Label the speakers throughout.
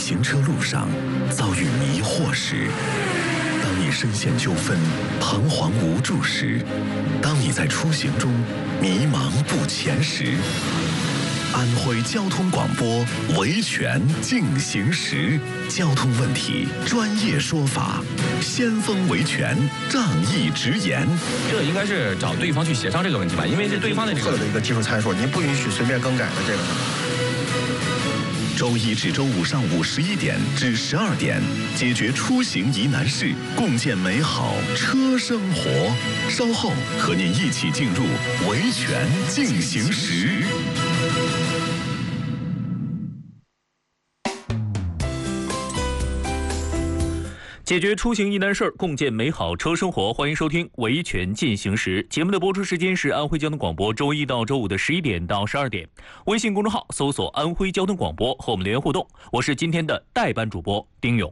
Speaker 1: 行车路上遭遇迷惑时，当你深陷纠纷、彷徨无助时，当你在出行中迷茫不前时，安徽交通广播维权进行时，交通问题专业说法，先锋维权仗义直言。
Speaker 2: 这应该是找对方去协商这个问题吧，因为是对方的这个
Speaker 3: 的一个技术参数，您不允许随便更改的这个。
Speaker 1: 周一至周五上午11点至12点，解决出行疑难事，共建美好车生活。稍后和您一起进入维权进行时。
Speaker 4: 解决出行疑难事，共建美好车生活。欢迎收听维权进行时。节目的播出时间是安徽交通广播周一到周五的11点到12点。微信公众号搜索安徽交通广播和我们留言互动。我是今天的代班主播丁勇。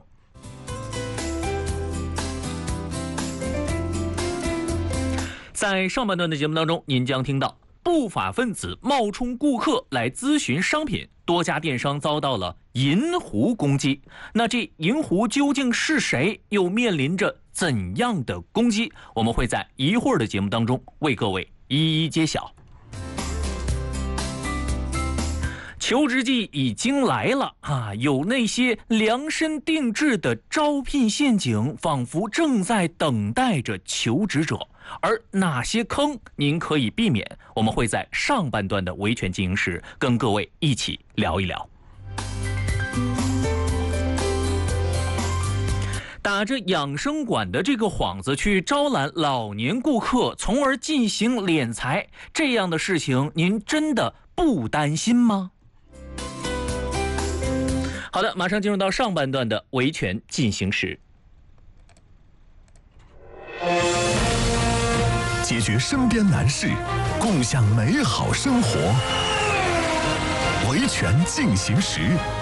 Speaker 4: 在上半段的节目当中，您将听到不法分子冒充顾客来咨询商品，多家电商遭到了银狐攻击。那这银狐究竟是谁，又面临着怎样的攻击？我们会在一会儿的节目当中为各位一一揭晓。求职季已经来了啊！有那些量身定制的招聘陷阱，仿佛正在等待着求职者。而哪些坑您可以避免？我们会在上半段的维权进行时跟各位一起聊一聊。打着养生馆的这个幌子去招揽老年顾客，从而进行敛财，这样的事情您真的不担心吗？好的，马上进入到上半段的维权进行时。
Speaker 1: 解决身边难事，共享美好生活。维权进行时。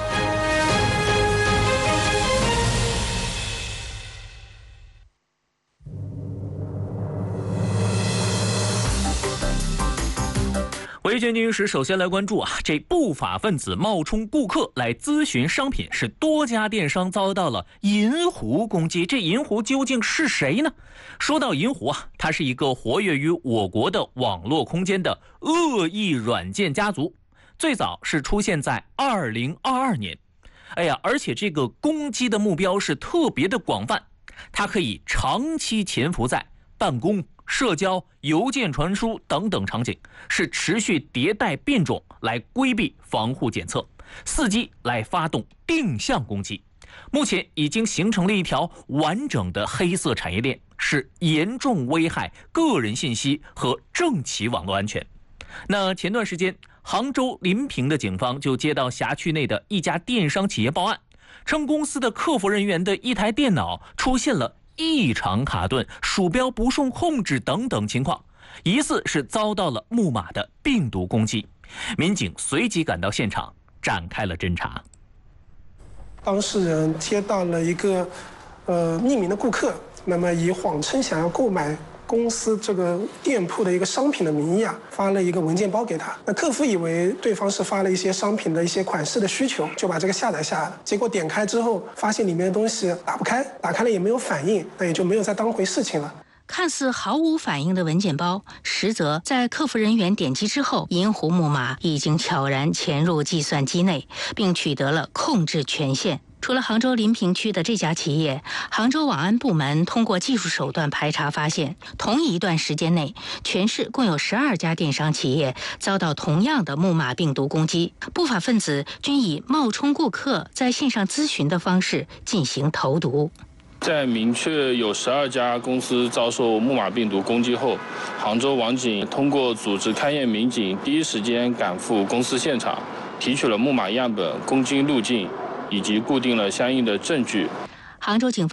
Speaker 4: 维权进行时，首先来关注这不法分子冒充顾客来咨询商品，是多家电商遭到了银狐攻击。这银狐究竟是谁呢？说到银狐它是一个活跃于我国的网络空间的恶意软件家族，最早是出现在2022年。而且这个攻击的目标是特别的广泛，它可以长期潜伏在办公、社交、邮件传输等等场景，是持续迭代变种来规避防护检测，伺机来发动定向攻击。目前已经形成了一条完整的黑色产业链，是严重危害个人信息和政企网络安全。那前段时间，杭州临平的警方就接到辖区内的一家电商企业报案，称公司的客服人员的一台电脑出现了异常卡顿、鼠标不受控制等等情况，疑似是遭到了木马的病毒攻击。民警随即赶到现场，展开了侦查。
Speaker 5: 当事人接到了一个匿名的顾客，那么以谎称想要购买公司这个店铺的一个商品的名义发了一个文件包给他。那客服以为对方是发了一些商品的一些款式的需求，就把这个下载下来了。结果点开之后，发现里面的东西打不开，打开了也没有反应，那也就没有再当回事情了。
Speaker 6: 看似毫无反应的文件包，实则在客服人员点击之后，银狐木马已经悄然潜入计算机内，并取得了控制权限。除了杭州临平区的这家企业，杭州网安部门通过技术手段排查发现，同一段时间内，全市共有12家电商企业遭到同样的木马病毒攻击。不法分子均以冒充顾客在线上咨询的方式进行投毒。
Speaker 7: 在明确有12家公司遭受木马病毒攻击后，杭州网警通过组织勘验民警第一时间赶赴公司现场，提取了木马样本、攻击路径，以及固定了相应的证据。
Speaker 6: 杭州警方